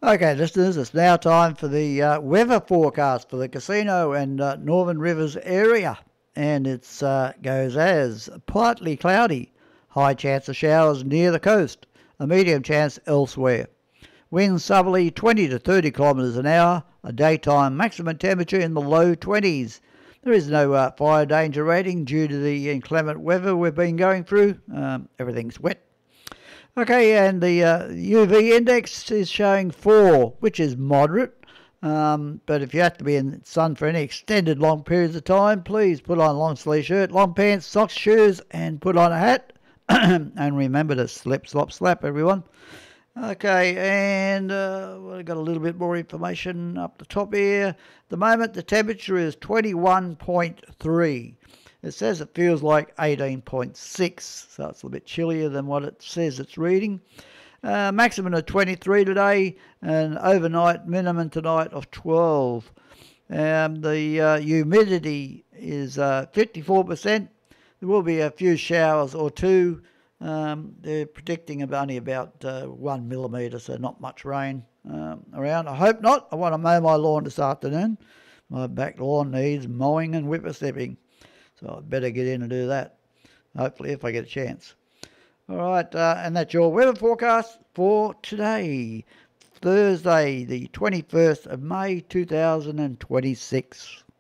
Okay, listeners, it's now time for the weather forecast for the Casino and Northern Rivers area. And it goes as partly cloudy, high chance of showers near the coast, a medium chance elsewhere. Winds southerly 20 to 30 kilometres an hour, a daytime maximum temperature in the low 20s. There is no fire danger rating due to the inclement weather we've been going through. Everything's wet. Okay, and the UV index is showing 4, which is moderate. But if you have to be in the sun for any extended long periods of time, please put on a long sleeve shirt, long pants, socks, shoes, and put on a hat. And remember to slip, slop, slap, everyone. Okay, and we've got a little bit more information up the top here. At the moment, the temperature is 21.3. It says it feels like 18.6, so it's a little bit chillier than what it says it's reading. Maximum of 23 today, and overnight minimum tonight of 12. The humidity is 54%. There will be a few showers or two. They're predicting only about 1 millimetre, so not much rain around. I hope not. I want to mow my lawn this afternoon. My back lawn needs mowing and whippersnipping. So I'd better get in and do that, hopefully, if I get a chance. All right, and that's your weather forecast for today, Thursday, the 21st of May, 2026.